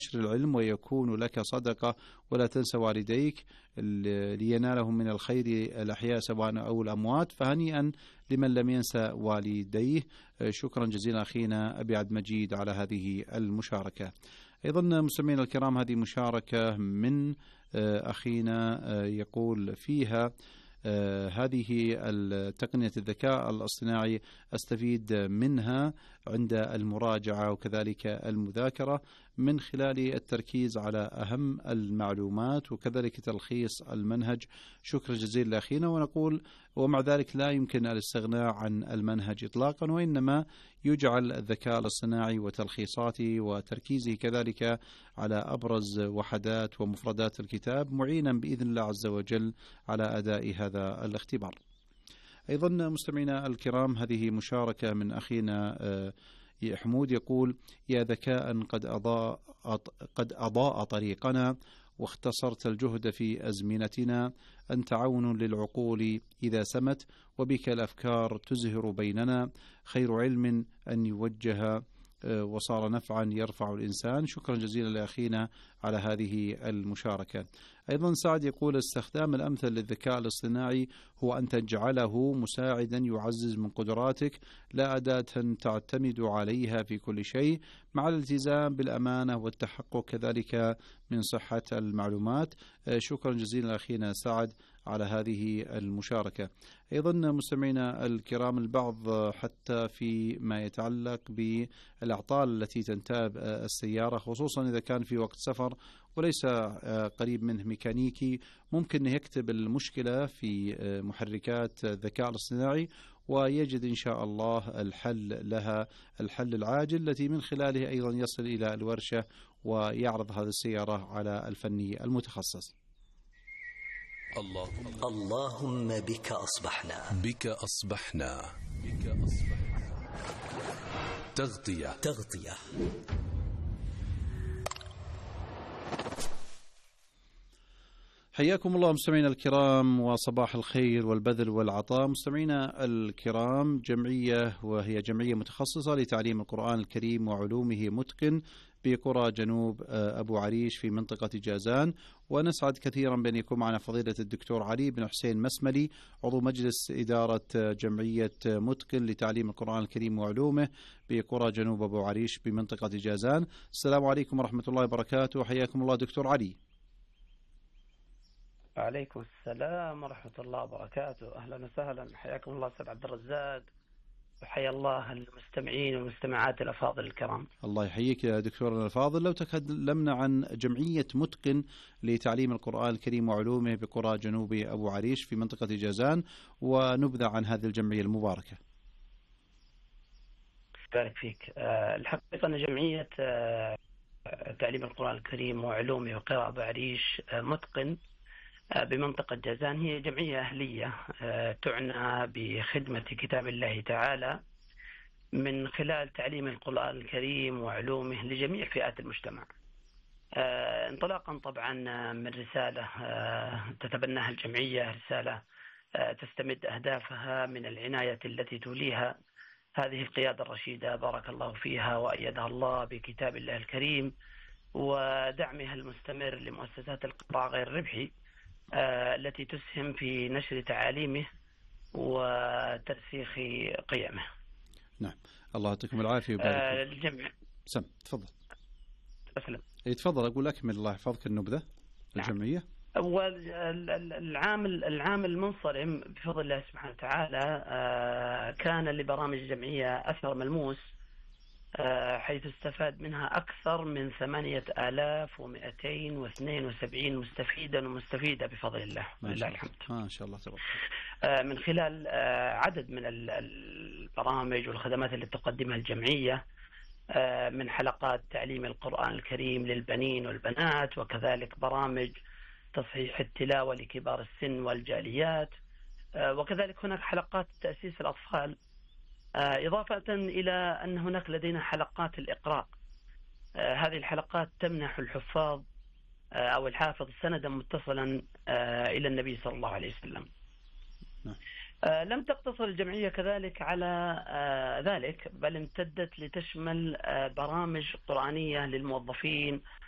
العلم ويكون لك صدقة. ولا تنسى والديك لينالهم من الخير الأحياء سواء أو الأموات. فهنيئا لمن لم ينسى والديه. شكرا جزيلا أخينا أبي عبد المجيد على هذه المشاركة. أيضا مستمعينا الكرام، هذه مشاركة من أخينا يقول فيها: هذه تقنية الذكاء الاصطناعي أستفيد منها عند المراجعة وكذلك المذاكرة من خلال التركيز على أهم المعلومات وكذلك تلخيص المنهج. شكرا جزيلا لأخينا. ونقول ومع ذلك لا يمكن الاستغناء عن المنهج إطلاقا، وإنما يجعل الذكاء الاصطناعي وتلخيصاته وتركيزه كذلك على أبرز وحدات ومفردات الكتاب معينا بإذن الله عز وجل على أداء هذا الاختبار. أيضا مستمعينا الكرام، هذه مشاركة من أخينا حمود يقول: يا ذكاء قد أضاء طريقنا واختصرت الجهد في أزمنتنا، أنت عون للعقول إذا سمت، وبك الأفكار تزهر بيننا، خير علم أن يوجه وصار نفعا يرفع الإنسان. شكرا جزيلا لأخينا على هذه المشاركة. أيضا سعد يقول: استخدام الأمثل للذكاء الاصطناعي هو أن تجعله مساعدا يعزز من قدراتك لا أداة تعتمد عليها في كل شيء، مع الالتزام بالأمانة والتحقق كذلك من صحة المعلومات. شكرا جزيلا أخينا سعد على هذه المشاركة. أيضا مستمعينا الكرام، البعض حتى في ما يتعلق بالأعطال التي تنتاب السيارة، خصوصا إذا كان في وقت سفر وليس قريب منه ميكانيكي، ممكن يكتب المشكلة في محركات الذكاء الاصطناعي ويجد إن شاء الله الحل لها، الحل العاجل التي من خلاله أيضا يصل إلى الورشة ويعرض هذه السيارة على الفني المتخصص. اللهم بك أصبحنا، بك أصبحنا. تغطية. حياكم الله مستمعينا الكرام، وصباح الخير والبذل والعطاء. مستمعينا الكرام، جمعية وهي جمعية متخصصة لتعليم القرآن الكريم وعلومه متقن بقرى جنوب أبو عريش في منطقة جازان، ونسعد كثيرا بأن يكون معنا فضيلة الدكتور علي بن حسين مسملي، عضو مجلس إدارة جمعية متقن لتعليم القرآن الكريم وعلومه بقرى جنوب أبو عريش بمنطقة جازان. السلام عليكم ورحمة الله وبركاته. حياكم الله دكتور علي. عليكم السلام ورحمة الله وبركاته. أهلا وسهلا، حياكم الله أستاذ عبد الرزاق، وحيا الله المستمعين والمستمعات الأفاضل الكرام. الله يحييك يا دكتورنا الفاضل. لو تكلمنا عن جمعية متقن لتعليم القرآن الكريم وعلومه بقرى جنوب أبو عريش في منطقة جازان، ونبذة عن هذه الجمعية المباركة. بارك فيك. الحقيقة أن جمعية تعليم القرآن الكريم وعلومه بقرى أبو عريش متقن بمنطقة جازان هي جمعية أهلية تعنى بخدمة كتاب الله تعالى من خلال تعليم القرآن الكريم وعلومه لجميع فئات المجتمع، انطلاقا طبعا من رسالة تتبناها الجمعية، رسالة تستمد أهدافها من العناية التي توليها هذه القيادة الرشيدة بارك الله فيها وأيدها الله بكتاب الله الكريم، ودعمها المستمر لمؤسسات القطاع غير الربحي التي تسهم في نشر تعاليمه وترسيخ قيمه. نعم، الله يعطيكم العافية ويبارك الجمع. تفضل. أسلم. تفضل، أقول أكمل الله يحفظك النبذة. نعم. الجمعية العام المنصرم بفضل الله سبحانه وتعالى كان لبرامج الجمعية أثر ملموس، حيث استفاد منها أكثر من 8272 مستفيدا ومستفيدة بفضل الله ولله الحمد. ما شاء الله تبارك. من خلال عدد من البرامج والخدمات التي تقدمها الجمعية، من حلقات تعليم القرآن الكريم للبنين والبنات، وكذلك برامج تصحيح التلاوة لكبار السن والجاليات، وكذلك هناك حلقات تأسيس الأطفال، إضافة إلى أن هناك لدينا حلقات الإقراء. هذه الحلقات تمنح الحفاظ أو الحافظ سندا متصلا إلى النبي صلى الله عليه وسلم. لم تقتصر الجمعية كذلك على ذلك، بل امتدت لتشمل برامج قرآنية للموظفين